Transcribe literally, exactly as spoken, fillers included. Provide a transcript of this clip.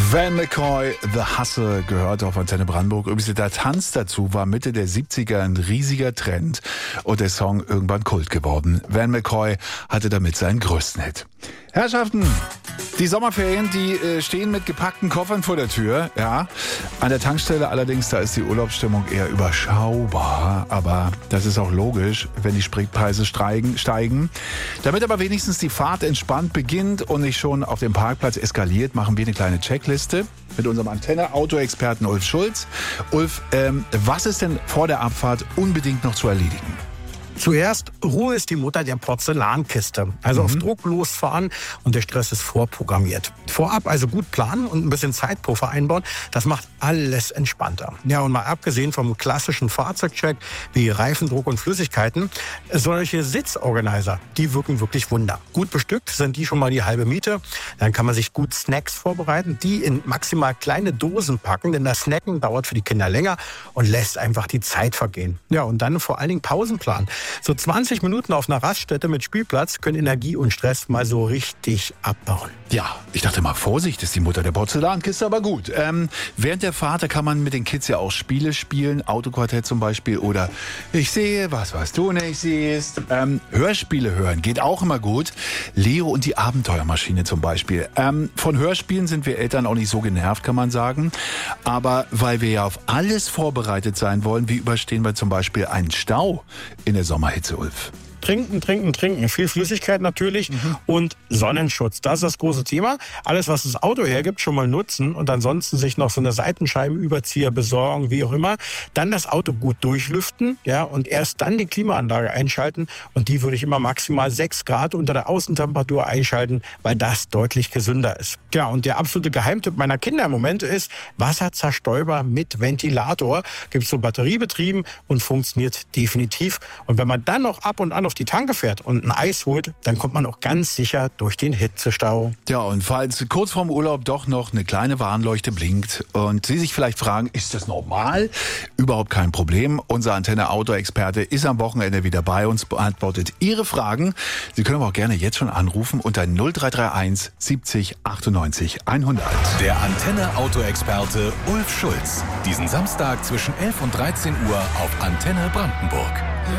Van McCoy, The Hustle, gehört auf Antenne Brandenburg. Übrigens, der Tanz dazu war Mitte der siebziger ein riesiger Trend und der Song irgendwann Kult geworden. Van McCoy hatte damit seinen größten Hit. Herrschaften, die Sommerferien, die äh, stehen mit gepackten Koffern vor der Tür. Ja, an der Tankstelle allerdings, da ist die Urlaubsstimmung eher überschaubar. Aber das ist auch logisch, wenn die Spritpreise steigen. steigen. Damit aber wenigstens die Fahrt entspannt beginnt und nicht schon auf dem Parkplatz eskaliert, machen wir eine kleine Checkliste mit unserem Antenne-Auto-Experten Ulf Schulz. Ulf, ähm, was ist denn vor der Abfahrt unbedingt noch zu erledigen? Zuerst, Ruhe ist die Mutter der Porzellankiste. Also mhm. auf Druck losfahren und der Stress ist vorprogrammiert. Vorab also gut planen und ein bisschen Zeitpuffer einbauen. Das macht alles entspannter. Ja, und mal abgesehen vom klassischen Fahrzeugcheck wie Reifendruck und Flüssigkeiten, solche Sitzorganizer, die wirken wirklich Wunder. Gut bestückt sind die schon mal die halbe Miete. Dann kann man sich gut Snacks vorbereiten, die in maximal kleine Dosen packen, denn das Snacken dauert für die Kinder länger und lässt einfach die Zeit vergehen. Ja, und dann vor allen Dingen Pausenplan. So zwanzig Minuten auf einer Raststätte mit Spielplatz können Energie und Stress mal so richtig abbauen. Ja, ich dachte mal, Vorsicht ist die Mutter der Porzellankiste, aber gut. Ähm, während der Fahrt, da kann man mit den Kids ja auch Spiele spielen, Autoquartett zum Beispiel oder ich sehe was, was du nicht siehst. Ähm, Hörspiele hören geht auch immer gut. Leo und die Abenteuermaschine zum Beispiel. Ähm, von Hörspielen sind wir Eltern auch nicht so genervt, kann man sagen. Aber weil wir ja auf alles vorbereitet sein wollen, wie überstehen wir zum Beispiel einen Stau in der Sommerhitze, Ulf? Trinken, trinken, trinken. Viel Flüssigkeit natürlich mhm. und Sonnenschutz. Das ist das große Thema. Alles, was das Auto hergibt, schon mal nutzen und ansonsten sich noch so eine Seitenscheibenüberzieher besorgen, wie auch immer. Dann das Auto gut durchlüften, ja, und erst dann die Klimaanlage einschalten. Und die würde ich immer maximal sechs Grad unter der Außentemperatur einschalten, weil das deutlich gesünder ist. Ja, und der absolute Geheimtipp meiner Kinder im Moment ist Wasserzerstäuber mit Ventilator. Gibt's so batteriebetrieben und funktioniert definitiv. Und wenn man dann noch ab und an auf die Tanke fährt und ein Eis holt, dann kommt man auch ganz sicher durch den Hitzestau. Ja, und falls kurz vorm Urlaub doch noch eine kleine Warnleuchte blinkt und Sie sich vielleicht fragen, ist das normal? Überhaupt kein Problem. Unser Antenne-Auto-Experte ist am Wochenende wieder bei uns, beantwortet Ihre Fragen. Sie können aber auch gerne jetzt schon anrufen unter null drei drei eins siebzig achtundneunzig hundert. Der Antenne-Auto-Experte Ulf Schulz. Diesen Samstag zwischen elf und dreizehn Uhr auf Antenne Brandenburg.